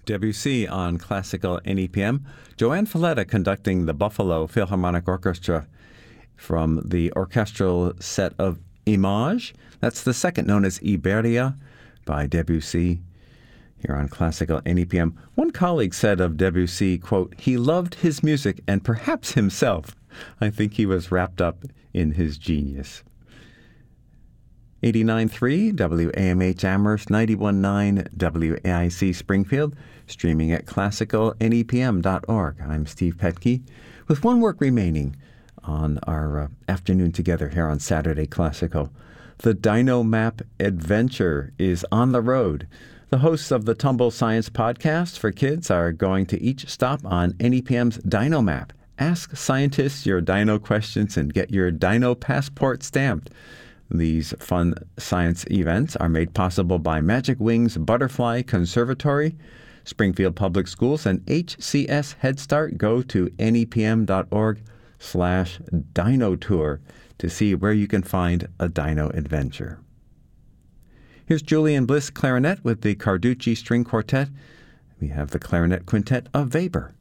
Debussy on classical NEPM. Joanne Falletta conducting the Buffalo Philharmonic Orchestra from the orchestral set of Images. That's the second, known as Iberia by Debussy, here on classical NEPM. One colleague said of Debussy, quote, "He loved his music and perhaps himself. I think he was wrapped up in his genius." 89.3 WAMH Amherst, 91.9 WAIC Springfield, streaming at classicalnepm.org. I'm Steve Petke, with one work remaining on our afternoon together here on Saturday Classical. The Dynomap Adventure is on the road. The hosts of the Tumble Science podcast for kids are going to each stop on NEPM's Dynomap. Ask scientists your dino questions and get your dino passport stamped. These fun science events are made possible by Magic Wings Butterfly Conservatory, Springfield Public Schools, and HCS Head Start. Go to nepm.org/dinotour to see where you can find a dino adventure. Here's Julian Bliss clarinet with the Carducci String Quartet. We have the clarinet quintet of Weber.